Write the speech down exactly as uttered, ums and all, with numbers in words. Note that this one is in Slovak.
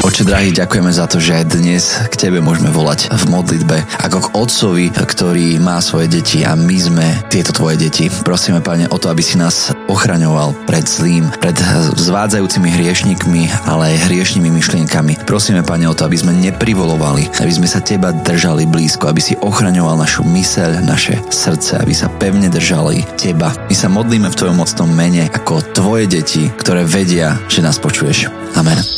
Oče drahý, ďakujeme za to, že aj dnes k Tebe môžeme volať v modlitbe ako k Otcovi, ktorý má svoje deti a my sme tieto Tvoje deti. Prosíme, Pane, o to, aby si nás ochraňoval pred zlým, pred zvádzajúcimi hriešnikmi, ale aj hriešnými myšlienkami. Prosíme, Pane, o to, aby sme neprivolovali, aby sme sa Teba držali blízko, aby si ochraňoval našu myseľ, naše srdce, aby sa pevne držali Teba. My sa modlíme v Tvojom mocnom mene ako Tvoje deti, ktoré vedia, že nás počuješ. Amen.